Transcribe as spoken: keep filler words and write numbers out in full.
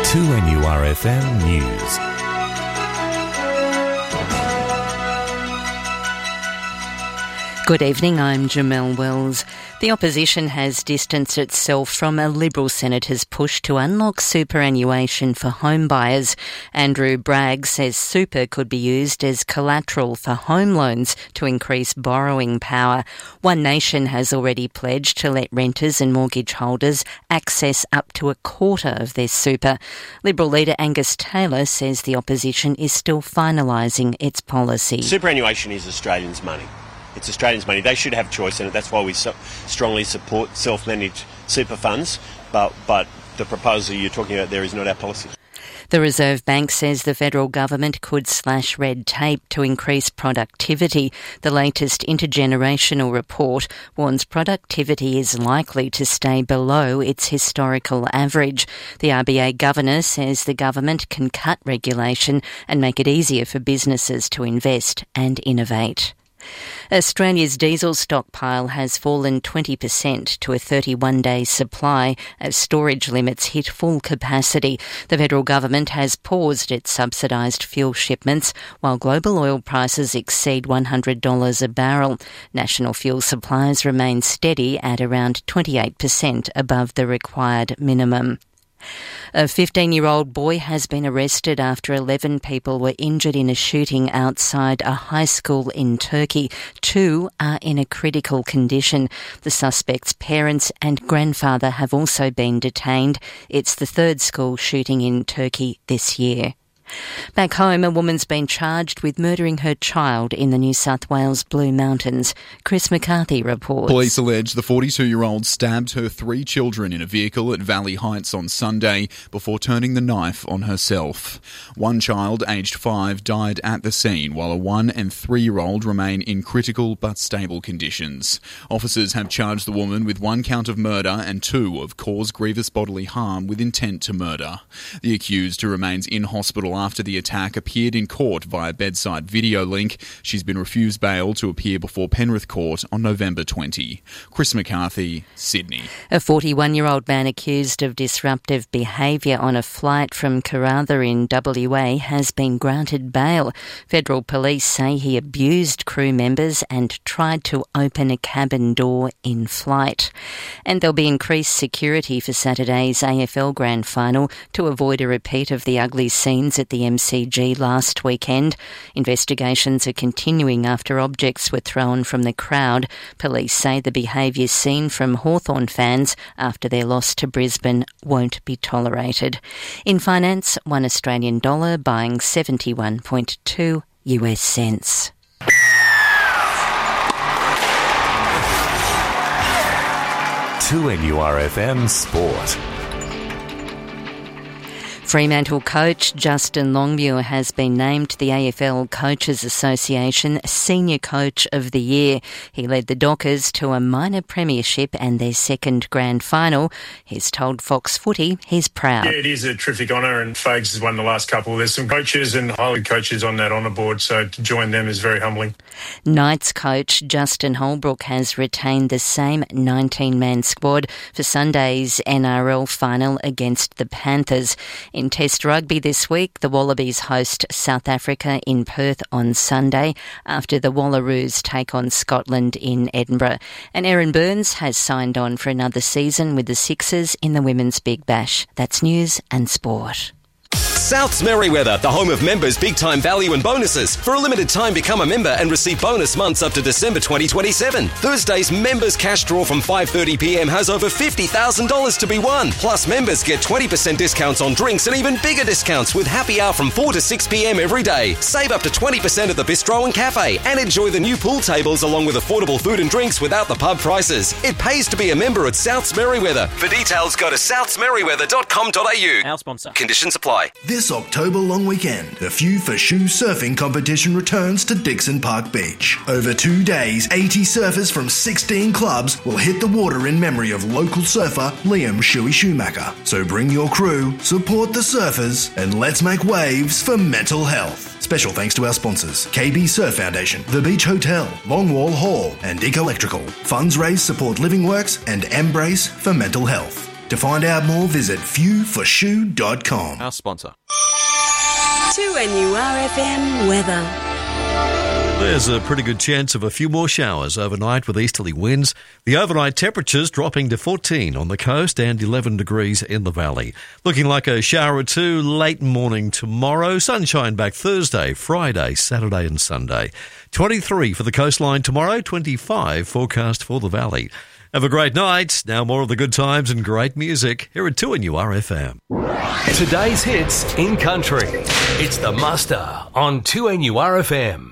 two N U R F M News. Good evening, I'm Jamelle Wells. The opposition has distanced itself from a Liberal senator's push to unlock superannuation for home buyers. Andrew Bragg says super could be used as collateral for home loans to increase borrowing power. One Nation has already pledged to let renters and mortgage holders access up to a quarter of their super. Liberal leader Angus Taylor says the opposition is still finalising its policy. Superannuation is Australians' money. It's Australians' money. They should have choice in it. That's why we so strongly support self-managed super funds. But, but the proposal you're talking about there is not our policy. The Reserve Bank says the federal government could slash red tape to increase productivity. The latest intergenerational report warns productivity is likely to stay below its historical average. The R B A governor says the government can cut regulation and make it easier for businesses to invest and innovate. Australia's diesel stockpile has fallen twenty percent to a thirty-one day supply as storage limits hit full capacity. The federal government has paused its subsidised fuel shipments while global oil prices exceed one hundred dollars a barrel. National fuel supplies remain steady at around twenty-eight percent above the required minimum. A fifteen-year-old boy has been arrested after eleven people were injured in a shooting outside a high school in Turkey. Two are in a critical condition. The suspect's parents and grandfather have also been detained. It's the third school shooting in Turkey this year. Back home, a woman's been charged with murdering her child in the New South Wales Blue Mountains. Chris McCarthy reports. Police allege the forty-two-year-old stabbed her three children in a vehicle at Valley Heights on Sunday before turning the knife on herself. One child, aged five, died at the scene, while a one- and three-year-old remain in critical but stable conditions. Officers have charged the woman with one count of murder and two of cause grievous bodily harm with intent to murder. The accused, who remains in hospital after the attack, appeared in court via bedside video link. She's been refused bail to appear before Penrith Court on November twentieth. Chris McCarthy, Sydney. A forty-one-year-old man accused of disruptive behaviour on a flight from Karratha in W A has been granted bail. Federal police say he abused crew members and tried to open a cabin door in flight. And there'll be increased security for Saturday's A F L Grand Final to avoid a repeat of the ugly scenes at the M C G last weekend. Investigations are continuing after objects were thrown from the crowd. Police say the behaviour seen from Hawthorn fans after their loss to Brisbane won't be tolerated. In finance, one Australian dollar buying seventy-one point two U S cents. two N U R F M Sport. Fremantle coach Justin Longmuir has been named the A F L Coaches Association Senior Coach of the Year. He led the Dockers to a minor premiership and their second grand final. He's told Fox Footy he's proud. Yeah, it is a terrific honour, and Fags has won the last couple. There's some coaches and highly coaches on that honour board, so to join them is very humbling. Knights coach Justin Holbrook has retained the same nineteen-man squad for Sunday's N R L final against the Panthers. In Test rugby this week, the Wallabies host South Africa in Perth on Sunday after the Wallaroos take on Scotland in Edinburgh. And Aaron Burns has signed on for another season with the Sixers in the Women's Big Bash. That's news and sport. Souths Merriweather, the home of members' big-time value and bonuses. For a limited time, become a member and receive bonus months up to December twenty twenty-seven. Thursday's members' cash draw from five thirty p m has over fifty thousand dollars to be won. Plus, members get twenty percent discounts on drinks and even bigger discounts with happy hour from four to six p m every day. Save up to twenty percent at the Bistro and Cafe and enjoy the new pool tables along with affordable food and drinks without the pub prices. It pays to be a member at Souths Merriweather. For details, go to souths merriweather dot com dot a u. Our sponsor. Conditions apply. This October long weekend, the Few for Shoe surfing competition returns to Dixon Park Beach. Over two days, eighty surfers from sixteen clubs will hit the water in memory of local surfer Liam Shuey Schumacher. So bring your crew, support the surfers, and let's make waves for mental health. Special thanks to our sponsors, K B Surf Foundation, The Beach Hotel, Longwall Hall, and Eco Electrical. Funds raised support Living Works and Embrace for mental health. To find out more, visit few for shoe dot com. Our sponsor. two N U R F M weather. There's a pretty good chance of a few more showers overnight with easterly winds. The overnight temperatures dropping to fourteen on the coast and eleven degrees in the valley. Looking like a shower or two late morning tomorrow. Sunshine back Thursday, Friday, Saturday and Sunday. twenty-three for the coastline tomorrow, twenty-five forecast for the valley. Have a great night. Now more of the good times and great music here at two N U R F M. Today's hits in country. It's the Muster on two N U R F M.